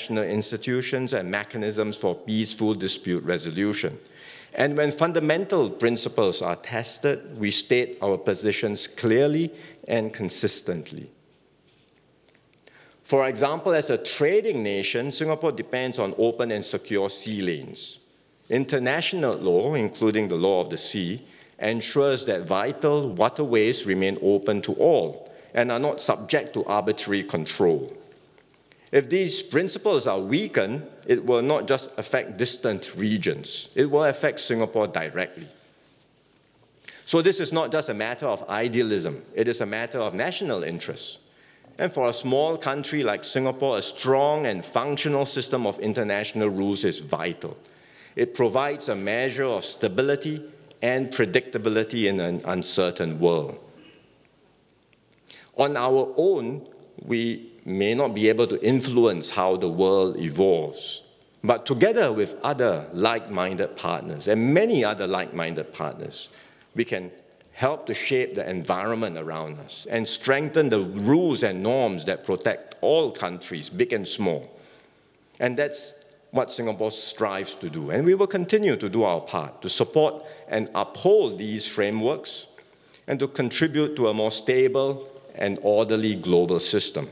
international institutions and mechanisms for peaceful dispute resolution. And when fundamental principles are tested, we state our positions clearly and consistently. For example, as a trading nation, Singapore depends on open and secure sea lanes. International law, including the law of the sea, ensures that vital waterways remain open to all and are not subject to arbitrary control. If these principles are weakened, it will not just affect distant regions, it will affect Singapore directly. So this is not just a matter of idealism, it is a matter of national interest. And for a small country like Singapore, a strong and functional system of international rules is vital. It provides a measure of stability and predictability in an uncertain world. On our own, we may not be able to influence how the world evolves, but together with other like-minded partners and many other like-minded partners, we can help to shape the environment around us and strengthen the rules and norms that protect all countries, big and small. And that's what Singapore strives to do. And we will continue to do our part to support and uphold these frameworks and to contribute to a more stable and orderly global system.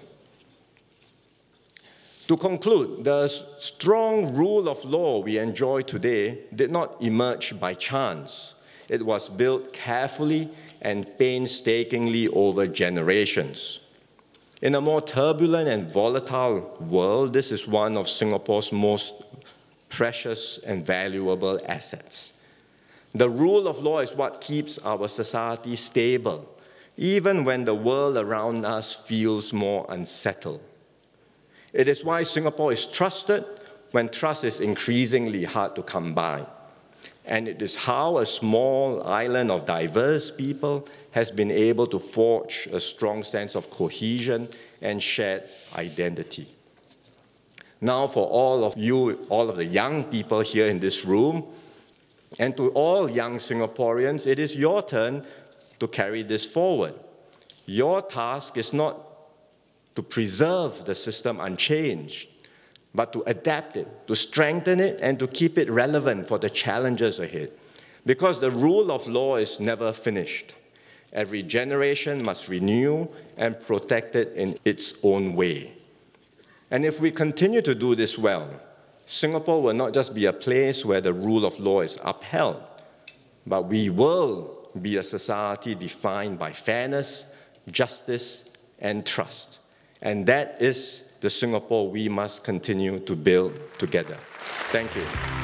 To conclude, the strong rule of law we enjoy today did not emerge by chance. It was built carefully and painstakingly over generations. In a more turbulent and volatile world, this is one of Singapore's most precious and valuable assets. The rule of law is what keeps our society stable, even when the world around us feels more unsettled. It is why Singapore is trusted when trust is increasingly hard to come by. And it is how a small island of diverse people has been able to forge a strong sense of cohesion and shared identity. Now, for all of you, all of the young people here in this room, and to all young Singaporeans, it is your turn to carry this forward. Your task is not to preserve the system unchanged, but to adapt it, to strengthen it, and to keep it relevant for the challenges ahead. Because the rule of law is never finished. Every generation must renew and protect it in its own way. And if we continue to do this well, Singapore will not just be a place where the rule of law is upheld, but we will be a society defined by fairness, justice, and trust. And that is the Singapore we must continue to build together. Thank you.